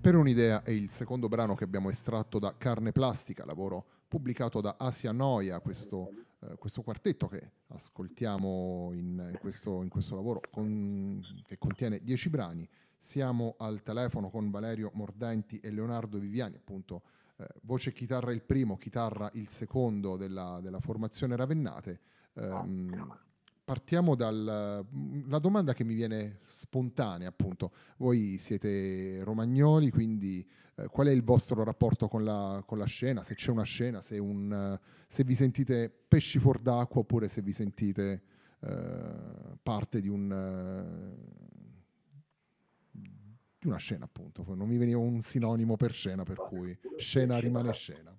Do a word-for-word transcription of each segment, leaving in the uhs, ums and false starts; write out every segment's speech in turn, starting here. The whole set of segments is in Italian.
Per un'idea è il secondo brano che abbiamo estratto da Carne Plastica, lavoro pubblicato da Asia Noia, questo, eh, questo quartetto che ascoltiamo in, in, questo, in questo lavoro con, che contiene dieci brani. Siamo al telefono con Valerio Mordenti e Leonardo Viviani, appunto eh, voce e chitarra il primo, chitarra il secondo della, della formazione Ravennate. Um, partiamo dalla domanda che mi viene spontanea, appunto. Voi siete romagnoli, quindi eh, qual è il vostro rapporto con la, con la scena? Se c'è una scena, se, un, uh, se vi sentite pesci fuor d'acqua oppure se vi sentite uh, parte di un... Uh, di una scena, appunto. Non mi veniva un sinonimo per scena, per cui scena rimane scena.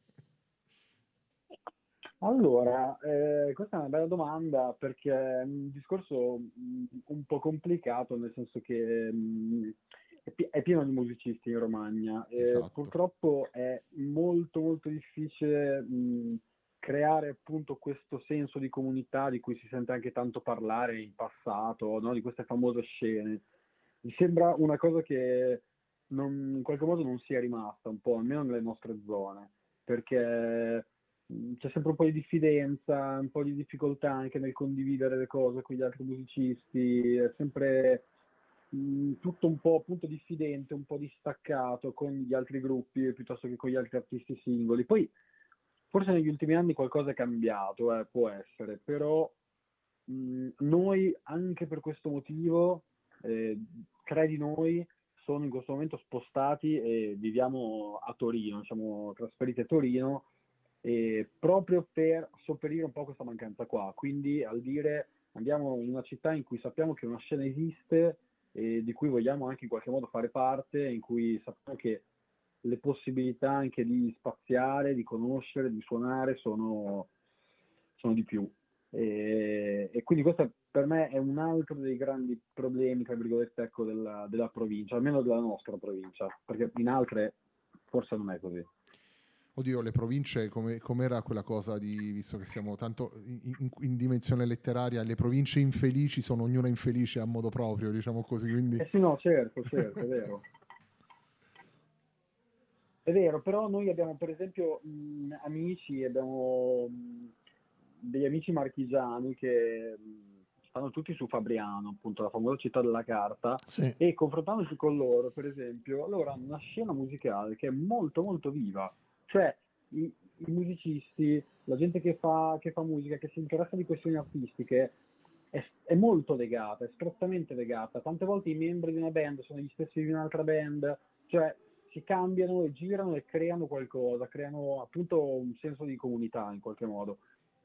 Allora, eh, questa è una bella domanda perché è un discorso mh, un po' complicato, nel senso che mh, è, pi- è pieno di musicisti in Romagna e Esatto. purtroppo è molto molto difficile mh, creare appunto questo senso di comunità di cui si sente anche tanto parlare in passato, no? Di queste famose scene. Mi sembra una cosa che non- in qualche modo non sia rimasta un po', almeno nelle nostre zone, perché mh, c'è sempre un po' di diffidenza, un po' di difficoltà anche nel condividere le cose con gli altri musicisti, è sempre mh, tutto un po' appunto diffidente, un po' distaccato con gli altri gruppi piuttosto che con gli altri artisti singoli. Poi forse negli ultimi anni qualcosa è cambiato, eh, può essere, però mh, noi anche per questo motivo, eh, tre di noi sono in questo momento spostati e viviamo a Torino, siamo trasferiti a Torino e proprio per sopperire un po' questa mancanza qua. Quindi al dire andiamo in una città in cui sappiamo che una scena esiste e di cui vogliamo anche in qualche modo fare parte, in cui sappiamo che le possibilità anche di spaziare, di conoscere, di suonare sono, sono di più. E, e quindi questo per me è un altro dei grandi problemi, tra virgolette, ecco, della, della provincia, almeno della nostra provincia, perché in altre forse non è così. Oddio, le province, come, com'era quella cosa di, visto che siamo tanto in, in- in dimensione letteraria, le province infelici sono ognuna infelice a modo proprio, diciamo così, quindi... Eh sì, no, certo, certo, è vero. È vero, però noi abbiamo per esempio mh, amici, abbiamo mh, degli amici marchigiani che mh, stanno tutti su Fabriano, appunto la famosa città della carta, Sì. e confrontandosi con loro, per esempio, loro hanno una scena musicale che è molto molto viva, cioè i, i musicisti, la gente che fa, che fa musica, che si interessa di questioni artistiche, è, è molto legata, è strettamente legata. Tante volte i membri di una band sono gli stessi di un'altra band, cioè si cambiano e girano e creano qualcosa, creano appunto un senso di comunità in qualche modo.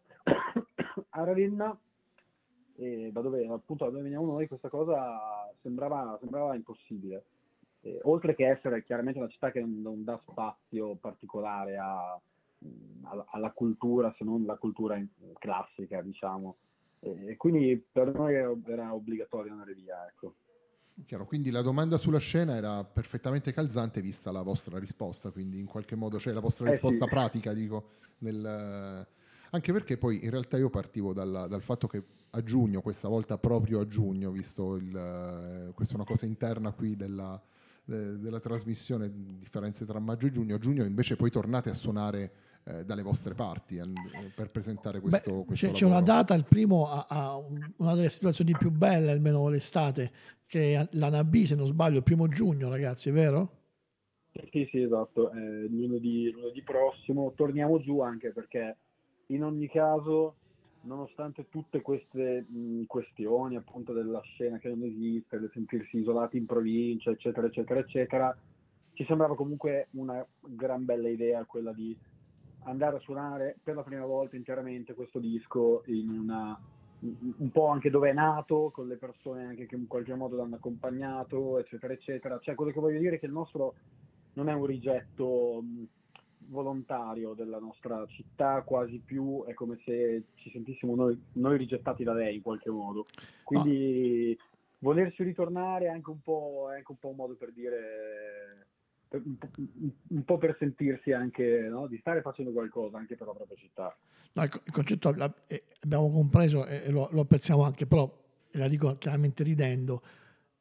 A Ravenna, eh, da dove appunto da dove veniamo noi, questa cosa sembrava, sembrava impossibile. Eh, oltre che essere chiaramente una città che non, non dà spazio particolare a, mh, alla, alla cultura, se non la cultura in- classica, diciamo. E quindi per noi era, era obbligatorio andare via, ecco. Chiaro, quindi la domanda sulla scena era perfettamente calzante vista la vostra risposta, quindi in qualche modo, cioè la vostra Eh sì, risposta pratica, dico, nel... anche perché poi in realtà io partivo dalla- dal fatto che a giugno, questa volta proprio a giugno, visto il... eh, questa è una cosa interna qui della, de- della trasmissione, differenze tra maggio e giugno, a giugno invece poi tornate a suonare eh, dalle vostre parti and- per presentare Beh, questo, questo c'è, c'è una lavoro. data, il primo ha, ha un- una delle situazioni più belle, almeno l'estate, che è l'Anabi, se non sbaglio, il primo giugno, ragazzi, è vero? sì, sì, sì, esatto. Eh, lunedì, lunedì prossimo torniamo giù anche perché in ogni caso, nonostante tutte queste mh, questioni appunto della scena che non esiste, del sentirsi isolati in provincia, eccetera, eccetera, eccetera, ci sembrava comunque una gran bella idea quella di andare a suonare per la prima volta interamente questo disco in una, un po' anche dove è nato, con le persone anche che in qualche modo l'hanno accompagnato, eccetera, eccetera. Cioè, quello che voglio dire è che il nostro non è un rigetto mh, volontario della nostra città, quasi più è come se ci sentissimo noi, noi rigettati da lei in qualche modo. No, Quindi volerci ritornare è anche un po', è anche un po' un modo per dire, per- un, po', un po' per sentirsi anche, no, di stare facendo qualcosa anche per la propria città. no, il, co- il concetto la- eh, abbiamo compreso e, e lo, lo apprezziamo anche, però, e la dico chiaramente ridendo,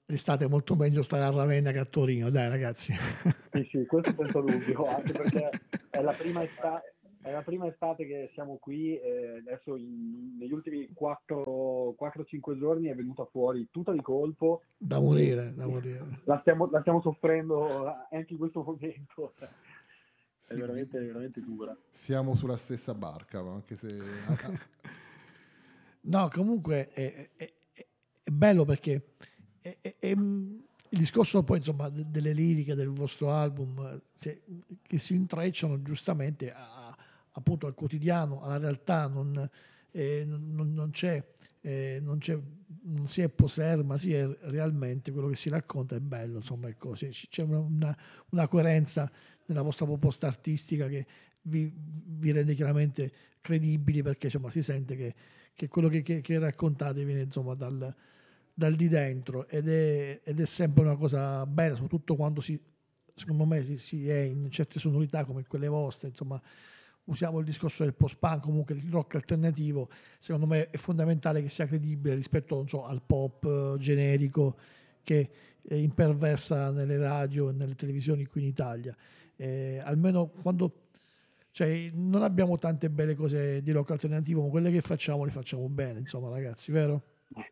l'estate è molto meglio stare a Ravenna che a Torino, dai ragazzi. Sì, sì, questo senza dubbio, anche perché è la prima estate, è la prima estate che siamo qui e adesso in- negli ultimi quattro cinque giorni è venuta fuori tutta di colpo Da e morire, da morire. la stiamo, la stiamo soffrendo anche in questo momento. È Sì, veramente, vi- veramente dura. siamo sulla stessa barca, anche se... ah, ah, No, comunque è, è- è- è bello perché è- è- è, mm, il discorso poi insomma de- delle liriche del vostro album eh, se- che si intrecciano giustamente a- appunto al quotidiano, alla realtà, non, eh, non- non- non c'è, eh, non c'è, non si è poser, ma si è realmente quello che si racconta è bello, insomma, è così. C- c'è una, una- una coerenza nella vostra proposta artistica che vi, vi rende chiaramente credibili perché insomma si sente che che quello che, che- che raccontate viene insomma dal, dal di dentro ed è, ed è sempre una cosa bella, soprattutto quando si, secondo me si, si è in certe sonorità come quelle vostre, insomma usiamo il discorso del post-punk, comunque il rock alternativo, secondo me è fondamentale che sia credibile rispetto non so, al pop eh, generico che eh, imperversa nelle radio e nelle televisioni qui in Italia. Eh, almeno quando cioè, non abbiamo tante belle cose di rock alternativo, ma quelle che facciamo le facciamo bene, insomma, ragazzi, vero?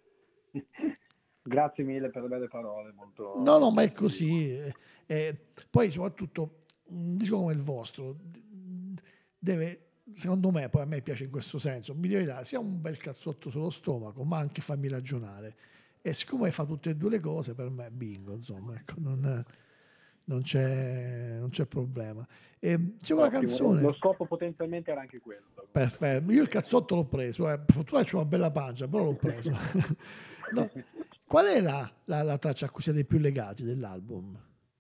Grazie mille per le belle parole, No, molto, no, ma è molto. così. eh, eh, poi, soprattutto, un disco come il vostro d- deve, secondo me, poi a me piace in questo senso, mi deve dare sia un bel cazzotto sullo stomaco, ma anche farmi ragionare. E siccome fa tutte e due le cose, per me bingo, insomma, ecco, non, non c'è, non c'è problema. E c'è una Ottimo, lo, canzone. lo scopo potenzialmente era anche quello. Perfetto, io il cazzotto l'ho preso, eh. Per fortuna c'ho una bella pancia, però l'ho preso. No. Qual è la, la- la traccia a cui siete più legati dell'album?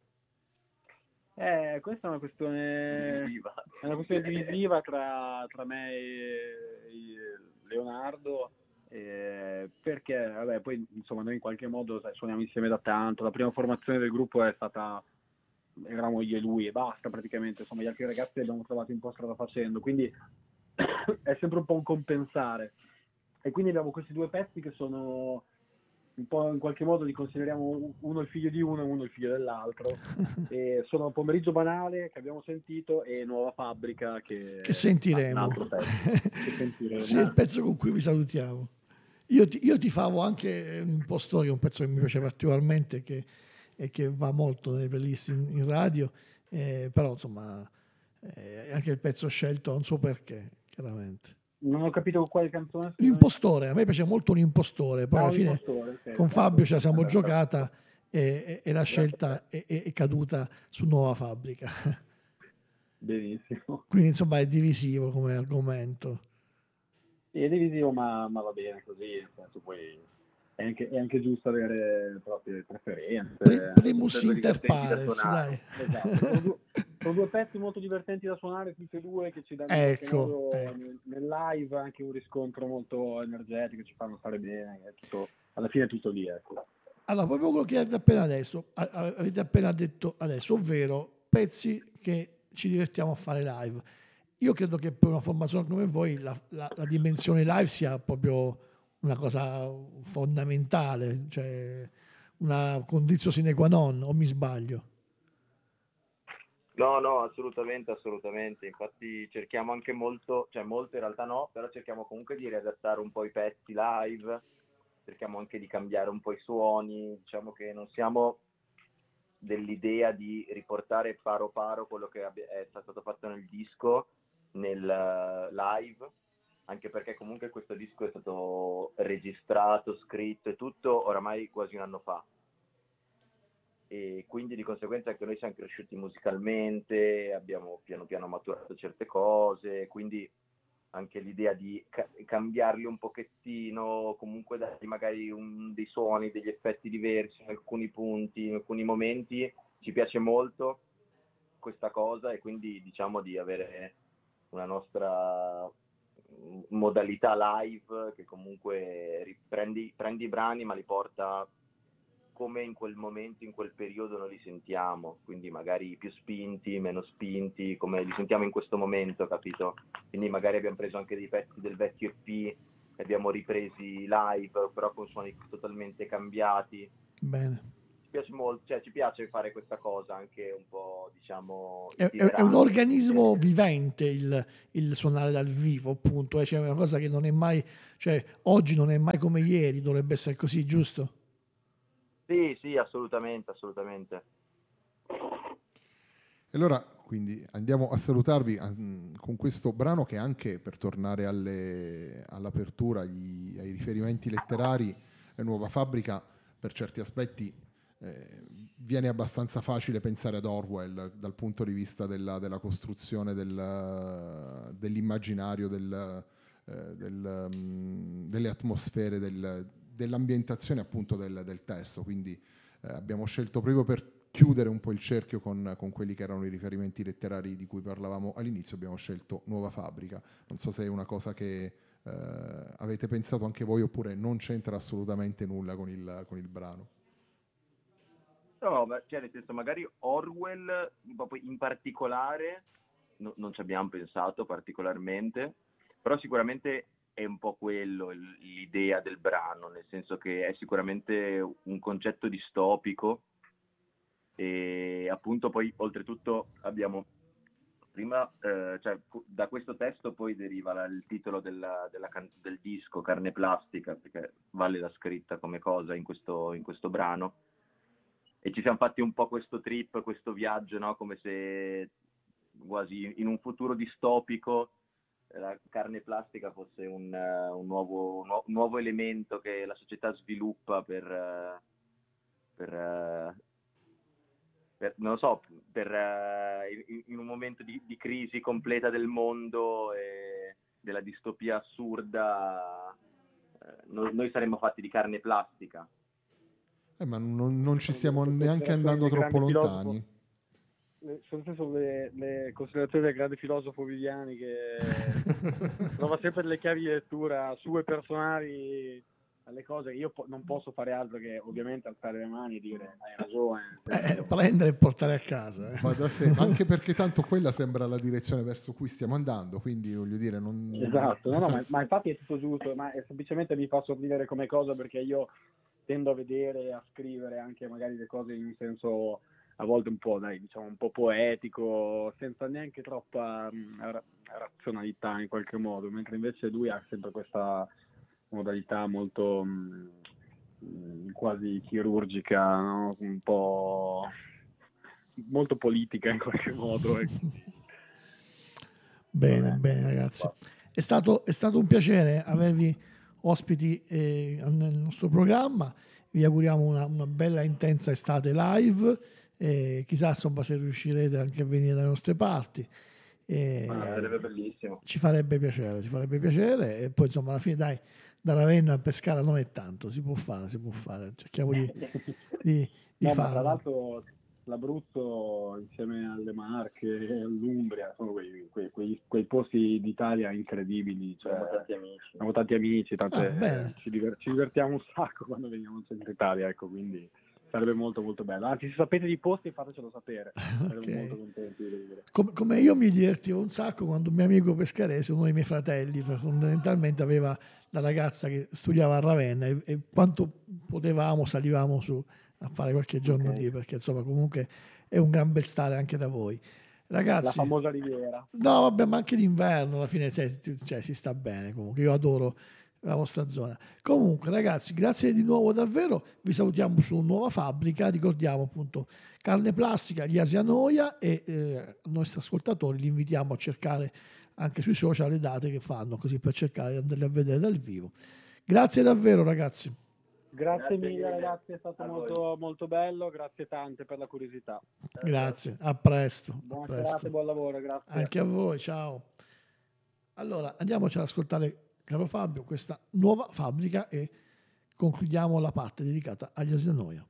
Eh, questa è una questione, è una questione divisiva tra, tra me e, e Leonardo, eh, perché vabbè, poi insomma noi in qualche modo sai, suoniamo insieme da tanto, la prima formazione del gruppo è stata, eravamo io e lui e basta praticamente, insomma gli altri ragazzi li abbiamo trovati un po' strada facendo, quindi è sempre un po' un compensare. E quindi abbiamo questi due pezzi che sono un po' in qualche modo li consideriamo uno il figlio di uno e uno il figlio dell'altro. E sono Pomeriggio Banale che abbiamo sentito e Nuova Fabbrica che Che è un sentiremo. altro pezzo che sentiremo. Sì, è il pezzo con cui vi salutiamo. Io, ti- io tifavo anche un impostore, che è un pezzo che mi piace particolarmente che, e che va molto nelle playlist in, in radio, eh, però insomma eh, anche il pezzo scelto non so perché, chiaramente. Non ho capito quale canzone, Un scusami. impostore, a me piace molto un impostore, poi Ah, alla un fine impostore, ok, con ok. Fabio ce la siamo Vabbè, giocata e, e- e la grazie. scelta è, è- è caduta su Nuova Fabbrica. Benissimo. Quindi insomma è divisivo come argomento. Sì, è divisivo, ma, ma va bene così, nel senso poi è anche, è anche giusto avere proprie preferenze. Pri- primus Sempre inter divertenti da pares, suonare. dai. Esatto, sono due, sono due pezzi molto divertenti da suonare, tutti e due, che ci danno in qualche Ecco, modo ecco. nel, nel live anche un riscontro molto energetico, ci fanno stare bene, è tutto, alla fine è tutto lì, ecco. Allora, proprio quello che avete appena adesso, a- a- avete appena detto adesso, ovvero pezzi che ci divertiamo a fare live. Io credo che per una formazione come voi la, la- la dimensione live sia proprio una cosa fondamentale, cioè una condizione sine qua non, o mi sbaglio? No, no, assolutamente, assolutamente. Infatti cerchiamo anche molto, cioè molto in realtà no, però cerchiamo comunque di riadattare un po' i pezzi live, cerchiamo anche di cambiare un po' i suoni, diciamo che non siamo dell'idea di riportare paro paro quello che abbia- è stato fatto nel disco, nel eh, live, anche perché comunque questo disco è stato registrato, scritto e tutto oramai quasi un anno fa. E quindi di conseguenza anche noi siamo cresciuti musicalmente, abbiamo piano piano maturato certe cose, quindi anche l'idea di ca- cambiarli un pochettino, comunque dargli magari un, dei suoni, degli effetti diversi in alcuni punti, in alcuni momenti, ci piace molto questa cosa e quindi diciamo di avere una nostra modalità live che comunque riprendi, prendi i brani ma li porta come in quel momento, in quel periodo noi li sentiamo, quindi magari più spinti, meno spinti, come li sentiamo in questo momento, capito? Quindi magari abbiamo preso anche dei pezzi del vecchio E P, li abbiamo ripresi live, però con suoni totalmente cambiati, Bene. Ci piace molto, cioè ci piace fare questa cosa anche un po', diciamo, È, è- è un organismo vivente il, il suonare dal vivo, appunto, eh, cioè è una cosa che non è mai, cioè oggi non è mai come ieri, dovrebbe essere così, giusto? Sì, sì, assolutamente, assolutamente. E allora, quindi andiamo a salutarvi ah, mh, con questo brano che anche per tornare alle- all'apertura, agli- ai riferimenti letterari, è Nuova Fabbrica, per certi aspetti eh, viene abbastanza facile pensare ad Orwell dal punto di vista della, della costruzione del- dell'immaginario, del, eh, del, mh, delle atmosfere, del- dell'ambientazione appunto del, del testo. Quindi eh, abbiamo scelto proprio per chiudere un po' il cerchio con, con quelli che erano i riferimenti letterari di cui parlavamo all'inizio, abbiamo scelto Nuova Fabbrica. Non so se è una cosa che eh, avete pensato anche voi oppure non c'entra assolutamente nulla con il, con il brano. No, ma, cioè nel senso, magari Orwell proprio in particolare no- non ci abbiamo pensato particolarmente, però sicuramente è un po' quello il- l'idea del brano, nel senso che è sicuramente un concetto distopico e appunto poi oltretutto abbiamo prima, eh, cioè cu- da questo testo poi deriva la- il titolo della- della can- del disco Carne Plastica, perché vale la scritta come cosa in questo, in questo brano. E ci siamo fatti un po' questo trip, questo viaggio, no? Come se quasi in un futuro distopico eh, la carne plastica fosse un, eh, un nuovo, un nuovo- un nuovo elemento che la società sviluppa per, eh, per, eh, per- non lo so, per, eh, in, in un momento di, di crisi completa del mondo e della distopia assurda, eh, noi, noi saremmo fatti di carne plastica. Eh, ma non, non ci Sono stiamo le neanche considerazioni andando del troppo grande filosofo. lontani. Le- sono sono le, le considerazioni del grande filosofo Viviani che trova sempre delle chiavi di lettura sue personali alle cose. Io po- non posso fare altro che ovviamente alzare le mani e dire hai ragione. nel senso Eh, che- prendere e portare a casa. eh. Va da sé, anche perché tanto quella sembra la direzione verso cui stiamo andando, quindi voglio dire, non... Esatto, no, no, ma, ma infatti è tutto giusto, ma è semplicemente mi fa sorridere come cosa perché io tendo a vedere e a scrivere anche magari le cose in un senso a volte un po', dai, diciamo un po' poetico, senza neanche troppa mh, ra- razionalità in qualche modo, mentre invece lui ha sempre questa modalità molto mh, mh, quasi chirurgica, no? Un po' molto politica in qualche modo. e quindi- Bene, Vabbè. bene ragazzi. È stato, è stato un piacere avervi ospiti eh, nel nostro programma. Vi auguriamo una, una bella intensa estate live. E chissà insomma se riuscirete anche a venire dalle nostre parti. E Ah, sarebbe bellissimo. ci farebbe piacere, ci farebbe piacere. E poi insomma alla fine dai, da Ravenna a Pescara non è tanto, si può fare, si può fare. Cerchiamo di, di, di No, ma tra farlo. l'altro l'Abruzzo insieme alle Marche e all'Umbria sono quei, quei, quei, quei posti d'Italia incredibili. Cioè, Abbiamo tanti amici. abbiamo tanti amici, tante- Ah, bene. ci, diver- ci divertiamo un sacco quando veniamo in centro Italia, ecco, quindi sarebbe molto molto bello. Anzi, se sapete di posti fatecelo sapere, saremo Ok. molto contenti di vedere. Come, come io mi divertivo un sacco quando un mio amico pescarese, uno dei miei fratelli, fondamentalmente aveva la ragazza che studiava a Ravenna e, e quanto potevamo salivamo su a fare qualche giorno Ok. lì, perché insomma comunque è un gran bel stare anche da voi. La Ragazzi, famosa Riviera. no vabbè, ma anche d'inverno alla fine cioè, cioè, si sta bene comunque, io adoro la vostra zona. Comunque ragazzi, grazie di nuovo davvero, vi salutiamo su Nuova Fabbrica, ricordiamo appunto Carne Plastica, gli Asianoia e eh, ai nostri ascoltatori li invitiamo a cercare anche sui social le date che fanno, così per cercare di andarli a vedere dal vivo. Grazie davvero ragazzi. Grazie, Grazie mille mille. ragazzi, è stato A molto, molto bello, grazie tante per la curiosità. Grazie, a presto. A Buona presto. serata e buon lavoro, grazie. Anche a voi, ciao. Allora, andiamoci ad ascoltare, caro Fabio, questa Nuova Fabbrica e concludiamo la parte dedicata agli Asianoia.